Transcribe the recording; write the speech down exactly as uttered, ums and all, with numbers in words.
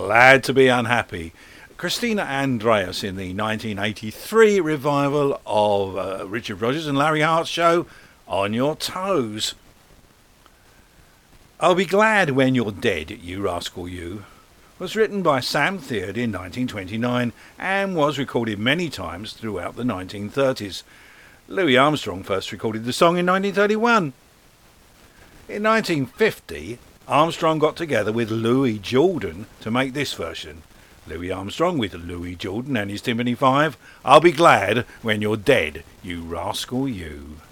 Glad to Be Unhappy. Christina Andreas in the nineteen eighty-three revival of uh, Richard Rodgers and Larry Hart's show On Your Toes. I'll Be Glad When You're Dead, You Rascal You was written by Sam Theod in nineteen twenty-nine and was recorded many times throughout the nineteen thirties. Louis Armstrong first recorded the song in nineteen thirty-one. In nineteen fifty, Armstrong got together with Louis Jordan to make this version. Louis Armstrong with Louis Jordan and his Timpani Five. I'll Be Glad When You're Dead, You Rascal You.